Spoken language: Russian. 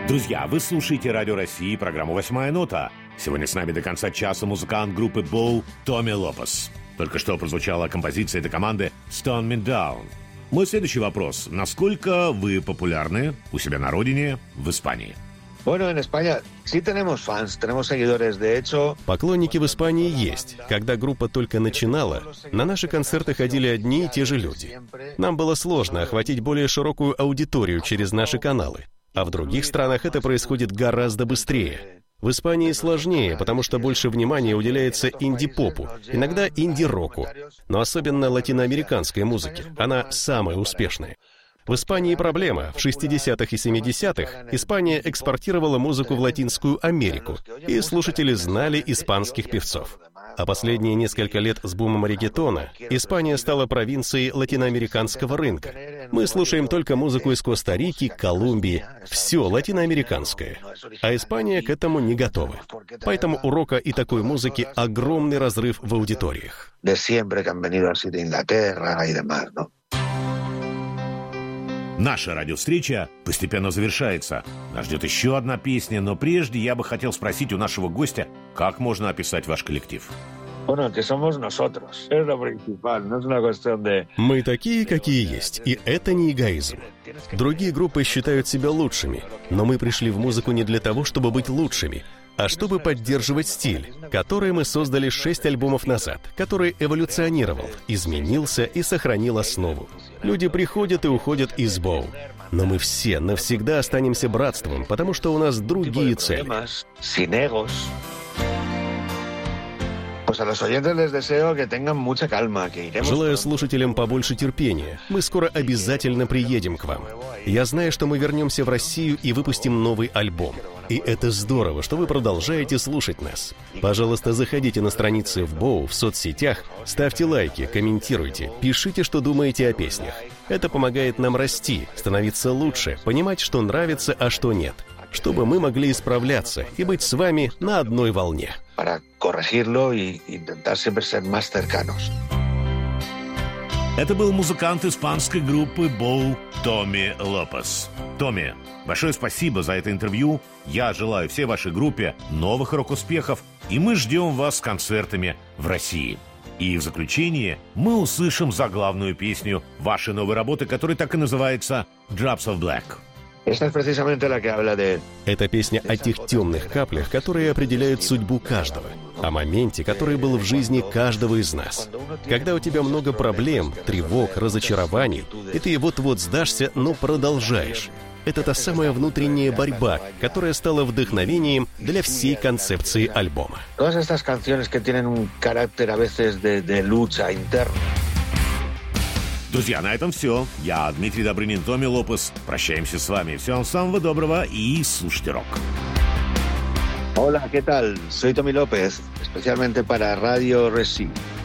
Друзья, вы слушаете Радио России, программу «Восьмая нота». Сегодня с нами до конца часа музыкант группы Bow Томми Лопес. Только что прозвучала композиция этой команды «Stone Me Down». Мой следующий вопрос. Насколько вы популярны у себя на родине, в Испании? Поклонники в Испании есть. Когда группа только начинала, на наши концерты ходили одни и те же люди. Нам было сложно охватить более широкую аудиторию через наши каналы. А в других странах это происходит гораздо быстрее. В Испании сложнее, потому что больше внимания уделяется инди-попу, иногда инди-року, но особенно латиноамериканской музыке. Она самая успешная. В Испании проблема. В 60-х и 70-х Испания экспортировала музыку в Латинскую Америку, и слушатели знали испанских певцов. А последние несколько лет с бумом реггетона Испания стала провинцией латиноамериканского рынка. Мы слушаем только музыку из Коста-Рики, Колумбии, все латиноамериканское. А Испания к этому не готова. Поэтому у рока и такой музыки огромный разрыв в аудиториях. Наша радиовстреча постепенно завершается. Нас ждет еще одна песня, но прежде я бы хотел спросить у нашего гостя, как можно описать ваш коллектив? Мы такие, какие есть, и это не эгоизм. Другие группы считают себя лучшими, но мы пришли в музыку не для того, чтобы быть лучшими, а чтобы поддерживать стиль, который мы создали 6 альбомов назад, который эволюционировал, изменился и сохранил основу. Люди приходят и уходят из Bow, но мы все навсегда останемся братством, потому что у нас другие цели. Желаю слушателям побольше терпения. Мы скоро обязательно приедем к вам. Я знаю, что мы вернемся в Россию и выпустим новый альбом. И это здорово, что вы продолжаете слушать нас. Пожалуйста, заходите на страницы в Bow в соцсетях, ставьте лайки, комментируйте, пишите, что думаете о песнях. Это помогает нам расти, становиться лучше, понимать, что нравится, а что нет, чтобы мы могли исправляться и быть с вами на одной волне. Это был музыкант испанской группы Bow Томми Лопес. Томми, большое спасибо за это интервью. Я желаю всей вашей группе новых рок-успехов, и мы ждем вас с концертами в России. И в заключение мы услышим заглавную песню вашей новой работы, которая так и называется «Drops of Black». Это песня о тех темных каплях, которые определяют судьбу каждого, о моменте, который был в жизни каждого из нас. Когда у тебя много проблем, тревог, разочарований, и ты вот-вот сдашься, но продолжаешь. Это та самая внутренняя борьба, которая стала вдохновением для всей концепции альбома. Друзья, на этом все. Я, Дмитрий Добрынин, Томми Лопес. Прощаемся с вами. Всего вам самого доброго и слушайте рок. Hola, ¿qué tal? Soy Tommy López, especialmente para Radio Recife.